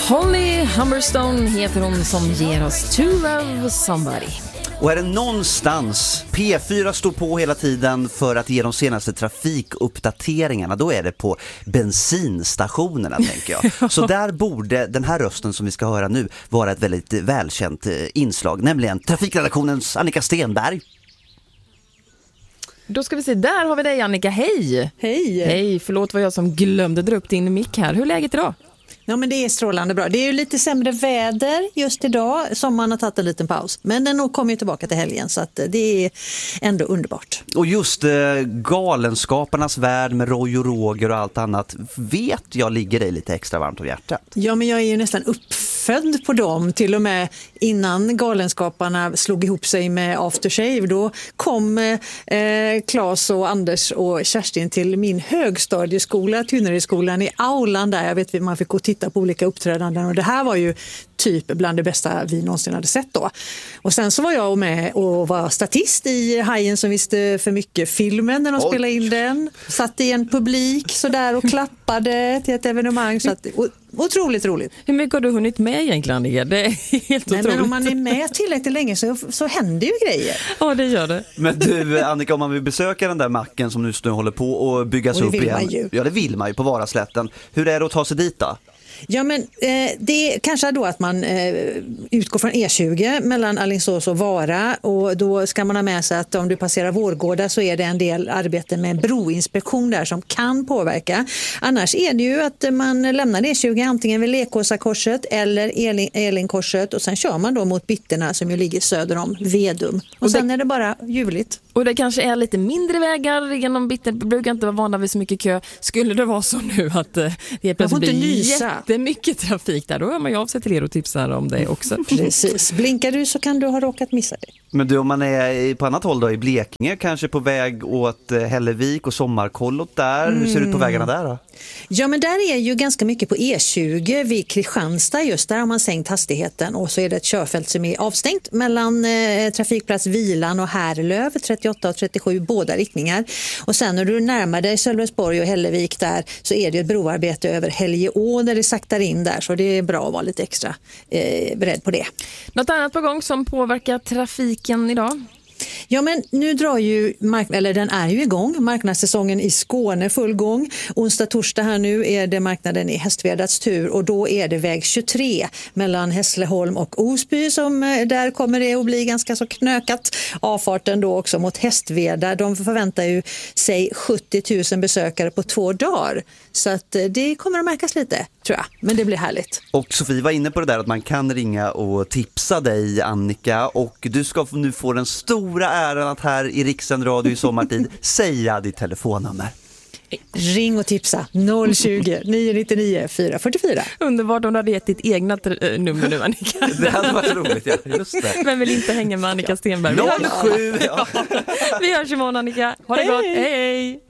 Holly Humberstone heter hon som ger oss To Love Somebody. Och är det någonstans P4 står på hela tiden för att ge de senaste trafikuppdateringarna, då är det på bensinstationerna, tänker jag. Så där borde den här rösten som vi ska höra nu vara ett väldigt välkänt inslag, nämligen trafikredaktionens Annika Stenberg. Då ska vi se, där har vi dig Annika, hej! Hej! Hej, förlåt vad jag som glömde dra upp din mick här. Hur är läget idag? Ja, men det är strålande bra. Det är ju lite sämre väder just idag som man har tagit en liten paus. Men den kommer ju tillbaka till helgen, så att det är ändå underbart. Och just Galenskaparnas värld med Roy och Roger och allt annat vet jag ligger dig lite extra varmt om hjärtat. Ja, men jag är ju nästan uppfödd på dem. Till och med innan Galenskaparna slog ihop sig med Aftershave, då kom Claes och Anders och Kerstin till min högstadieskola, Tynneredsskolan i aulan där. Jag vet, man fick gå och titta på olika uppträdanden, och det här var ju typ bland det bästa vi någonsin hade sett då. Och sen så var jag med och var statist i Hajen som visste för mycket filmen när de spelade in den. Satt i en publik så där och klappade till ett evenemang, så att, otroligt roligt. Hur mycket har du hunnit med egentligen, Annika? Det är helt otroligt. Men om man är med tillräckligt länge så händer ju grejer. Ja, det gör det. Men du Annika, om man vill besöka den där macken som nu håller på att byggas upp igen. Ja, det vill man ju på Varaslätten. Hur är det att ta sig dit då? Ja, men det är kanske då att man utgår från E20 mellan Alingsås och Vara, och då ska man ha med sig att om du passerar Vårgårda så är det en del arbete med broinspektion där som kan påverka. Annars är det ju att man lämnar E20 antingen vid Lekåsakorset eller Elinkorset, och sen kör man då mot Bytterna som ju ligger söder om Vedum. Och sen är det bara ljuvligt. Och det kanske är lite mindre vägar genom Bytterna, brukar inte vara vana vid så mycket kö. Skulle det vara så nu att det plötsligt blir det är mycket trafik där, då hör man ju av sig till er och tipsar om det också. Precis. Blinkar du så kan du ha råkat missa det. Men du, om man är på annat håll då, i Blekinge, kanske på väg åt Hällevik och Sommarkollot där. Hur ser det ut på vägarna där då? Ja, men där är ju ganska mycket på E20 vid Kristianstad, just där har man sänkt hastigheten, och så är det ett körfält som är avstängt mellan trafikplats Vilan och Härlöv, 38 och 37, båda riktningar. Och sen när du närmar dig Sölvesborg och Hällevik där, så är det ett broarbete över Helgeå där det saktar in där, så det är bra att vara lite extra beredd på det. Något annat på gång som påverkar trafiken idag? Ja, men nu drar ju den är ju igång, marknadssäsongen i Skåne full gång. Onsdag, torsdag här nu är det marknaden i Hästvedats tur, och då är det väg 23 mellan Hässleholm och Osby som där kommer det att bli ganska så knökat. Avfarten då också mot Hästveda, de förväntar ju sig 70 000 besökare på 2 dagar. Så att det kommer att märkas lite, tror jag, men det blir härligt. Och Sofie var inne på det där att man kan ringa och tipsa dig, Annika, och du ska nu få den stora äran att här i Rikssänd Radio i sommartid säga ditt telefonnummer. Ring och tipsa 020 999 444. Underbart om du hade gett ditt egna nummer nu, Annika. Det hade varit roligt, ja. Just det. Men vill inte hänga med Annika Stenberg. 07, ja. Vi hörs imorgon, Annika. Ha det gott, hej!